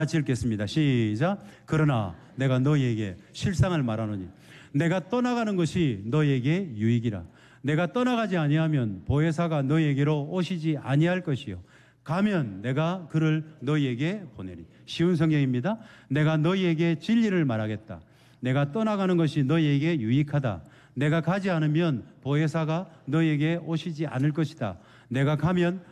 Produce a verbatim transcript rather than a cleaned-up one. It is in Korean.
같이 읽겠습니다. 시작. 그러나 내가 너희에게 실상을 말하노니 내가 떠나가는 것이 너희에게 유익이라. 내가 떠나가지 아니하면 보혜사가 너희에게로 오시지 아니할 것이요 가면 내가 그를 너희에게 보내리. 쉬운 성경입니다. 내가 너희에게 진리를 말하겠다. 내가 떠나가는 것이 너희에게 유익하다. 내가 가지 않으면 보혜사가 너희에게 오시지 않을 것이다. 내가 가면